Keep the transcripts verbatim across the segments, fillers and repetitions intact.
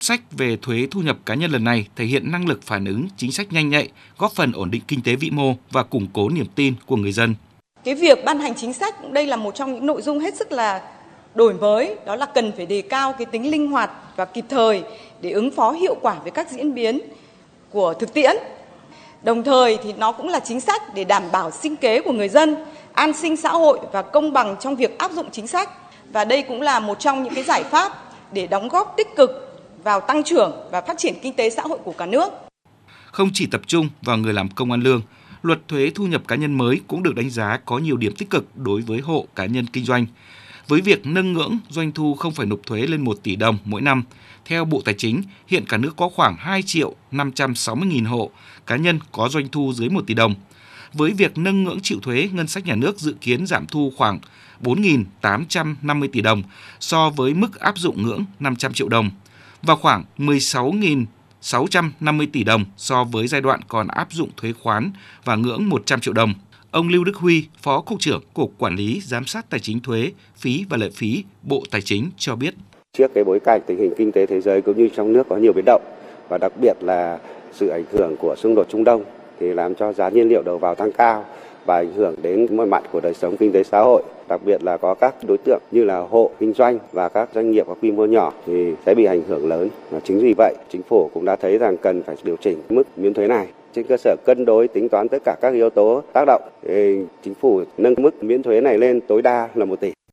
Sách về thuế thu nhập cá nhân lần này thể hiện năng lực phản ứng chính sách nhanh nhạy, góp phần ổn định kinh tế vĩ mô và củng cố niềm tin của người dân. Cái việc ban hành chính sách đây là một trong những nội dung hết sức là đổi mới, đó là cần phải đề cao cái tính linh hoạt và kịp thời để ứng phó hiệu quả với các diễn biến của thực tiễn. Đồng thời thì nó cũng là chính sách để đảm bảo sinh kế của người dân, an sinh xã hội và công bằng trong việc áp dụng chính sách. Và đây cũng là một trong những cái giải pháp để đóng góp tích cực vào tăng trưởng và phát triển kinh tế xã hội của cả nước. Không chỉ tập trung vào người làm công ăn lương, luật thuế thu nhập cá nhân mới cũng được đánh giá có nhiều điểm tích cực đối với hộ cá nhân kinh doanh. Với việc nâng ngưỡng doanh thu không phải nộp thuế lên một tỷ đồng mỗi năm, theo Bộ Tài chính, hiện cả nước có khoảng hai triệu năm trăm sáu mươi nghìn hộ cá nhân có doanh thu dưới một tỷ đồng. Với việc nâng ngưỡng chịu thuế, ngân sách nhà nước dự kiến giảm thu khoảng bốn nghìn tám trăm năm mươi tỷ đồng so với mức áp dụng ngưỡng năm trăm triệu đồng và khoảng mười sáu nghìn sáu trăm năm mươi tỷ đồng so với giai đoạn còn áp dụng thuế khoán và ngưỡng một trăm triệu đồng. Ông Lưu Đức Huy, Phó Cục trưởng Cục Quản lý Giám sát Tài chính thuế, phí và lệ phí, Bộ Tài chính cho biết. Trước cái bối cảnh tình hình kinh tế thế giới cũng như trong nước có nhiều biến động và đặc biệt là sự ảnh hưởng của xung đột Trung Đông thì làm cho giá nhiên liệu đầu vào tăng cao và ảnh hưởng đến mọi mặt của đời sống kinh tế xã hội, đặc biệt là có các đối tượng như là hộ kinh doanh và các doanh nghiệp có quy mô nhỏ thì sẽ bị ảnh hưởng lớn. Và chính vì vậy, chính phủ cũng đã thấy rằng cần phải điều chỉnh mức miễn thuế này. Trên cơ sở cân đối tính toán tất cả các yếu tố tác động, thì chính phủ nâng mức miễn thuế này lên tối đa là một tỷ.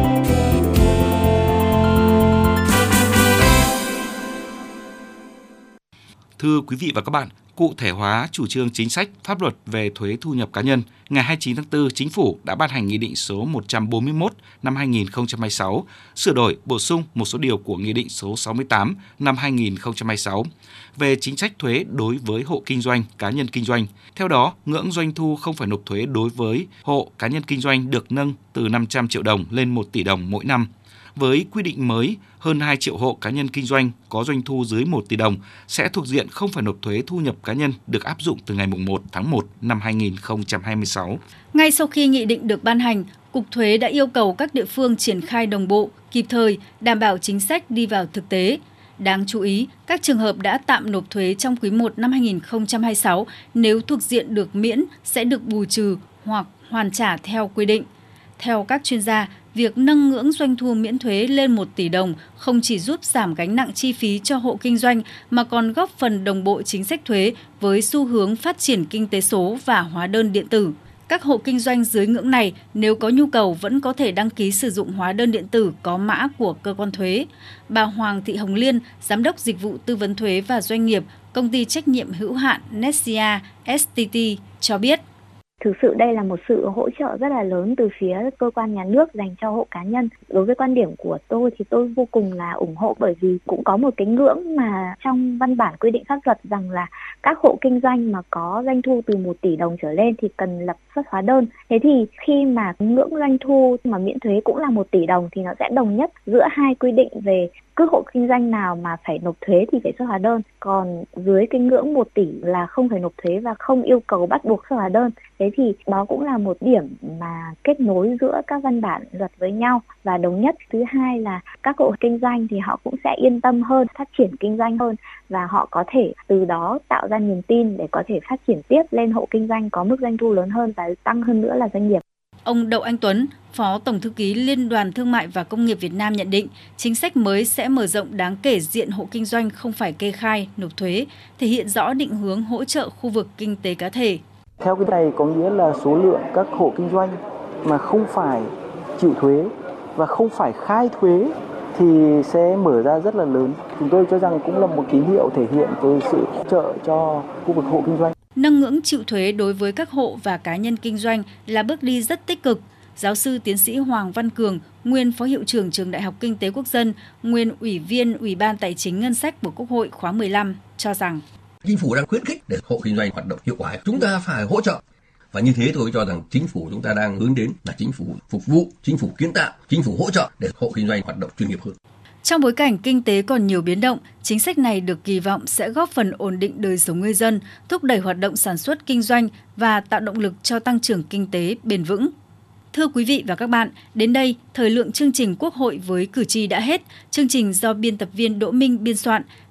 Thưa quý vị và các bạn, cụ thể hóa chủ trương chính sách pháp luật về thuế thu nhập cá nhân, ngày hai mươi chín tháng tư, Chính phủ đã ban hành Nghị định số một trăm bốn mươi mốt năm hai nghìn không trăm hai mươi sáu, sửa đổi, bổ sung một số điều của Nghị định số sáu mươi tám năm hai nghìn không trăm hai mươi sáu về chính sách thuế đối với hộ kinh doanh, cá nhân kinh doanh. Theo đó, ngưỡng doanh thu không phải nộp thuế đối với hộ cá nhân kinh doanh được nâng từ năm trăm triệu đồng lên một tỷ đồng mỗi năm. Với quy định mới, hơn hai triệu hộ cá nhân kinh doanh có doanh thu dưới một tỷ đồng sẽ thuộc diện không phải nộp thuế thu nhập cá nhân được áp dụng từ ngày một tháng một năm hai nghìn không trăm hai mươi sáu. Ngay sau khi nghị định được ban hành, Cục Thuế đã yêu cầu các địa phương triển khai đồng bộ, kịp thời, đảm bảo chính sách đi vào thực tế. Đáng chú ý, các trường hợp đã tạm nộp thuế trong quý một năm hai nghìn không trăm hai mươi sáu nếu thuộc diện được miễn sẽ được bù trừ hoặc hoàn trả theo quy định. Theo các chuyên gia, việc nâng ngưỡng doanh thu miễn thuế lên một tỷ đồng không chỉ giúp giảm gánh nặng chi phí cho hộ kinh doanh mà còn góp phần đồng bộ chính sách thuế với xu hướng phát triển kinh tế số và hóa đơn điện tử. Các hộ kinh doanh dưới ngưỡng này nếu có nhu cầu vẫn có thể đăng ký sử dụng hóa đơn điện tử có mã của cơ quan thuế. Bà Hoàng Thị Hồng Liên, Giám đốc Dịch vụ Tư vấn Thuế và Doanh nghiệp, Công ty Trách nhiệm hữu hạn Nessia ét tê tê cho biết. Thực sự đây là một sự hỗ trợ rất là lớn từ phía cơ quan nhà nước dành cho hộ cá nhân. Đối với quan điểm của tôi thì tôi vô cùng là ủng hộ, bởi vì cũng có một cái ngưỡng mà trong văn bản quy định pháp luật rằng là các hộ kinh doanh mà có doanh thu từ một tỷ đồng trở lên thì cần lập xuất hóa đơn. Thế thì khi mà ngưỡng doanh thu mà miễn thuế cũng là một tỷ đồng thì nó sẽ đồng nhất giữa hai quy định về cứ hộ kinh doanh nào mà phải nộp thuế thì phải xuất hóa đơn, còn dưới cái ngưỡng một tỷ là không phải nộp thuế và không yêu cầu bắt buộc xuất hóa đơn. Thế thì đó cũng là một điểm mà kết nối giữa các văn bản luật với nhau và đồng nhất. Thứ hai là các hộ kinh doanh thì họ cũng sẽ yên tâm hơn, phát triển kinh doanh hơn và họ có thể từ đó tạo ra niềm tin để có thể phát triển tiếp lên hộ kinh doanh có mức doanh thu lớn hơn và tăng hơn nữa là doanh nghiệp. Ông Đậu Anh Tuấn, Phó Tổng thư ký Liên đoàn Thương mại và Công nghiệp Việt Nam nhận định, chính sách mới sẽ mở rộng đáng kể diện hộ kinh doanh không phải kê khai, nộp thuế, thể hiện rõ định hướng hỗ trợ khu vực kinh tế cá thể. Theo cái này có nghĩa là số lượng các hộ kinh doanh mà không phải chịu thuế và không phải khai thuế thì sẽ mở ra rất là lớn. Chúng tôi cho rằng cũng là một tín hiệu thể hiện cái sự hỗ trợ cho khu vực hộ kinh doanh. Nâng ngưỡng chịu thuế đối với các hộ và cá nhân kinh doanh là bước đi rất tích cực. Giáo sư tiến sĩ Hoàng Văn Cường, nguyên Phó Hiệu trưởng Trường Đại học Kinh tế Quốc dân, nguyên Ủy viên Ủy ban Tài chính Ngân sách của Quốc hội khóa mười lăm, cho rằng Chính phủ đang khuyến khích để hộ kinh doanh hoạt động hiệu quả. Chúng ta phải hỗ trợ. Và như thế tôi cho rằng chính phủ chúng ta đang hướng đến là chính phủ phục vụ, chính phủ kiến tạo, chính phủ hỗ trợ để hộ kinh doanh hoạt động chuyên nghiệp hơn. Trong bối cảnh kinh tế còn nhiều biến động, chính sách này được kỳ vọng sẽ góp phần ổn định đời sống người dân, thúc đẩy hoạt động sản xuất kinh doanh và tạo động lực cho tăng trưởng kinh tế bền vững. Thưa quý vị và các bạn, đến đây, thời lượng chương trình Quốc hội với cử tri đã hết. Chương trình do biên tập viên Đỗ Minh biên soạn.